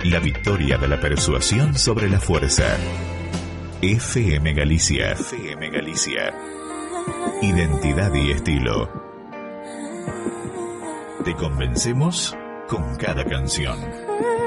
La victoria de la persuasión sobre la fuerza. FM Galicia. FM Galicia. Identidad y estilo. Te convencemos con cada canción.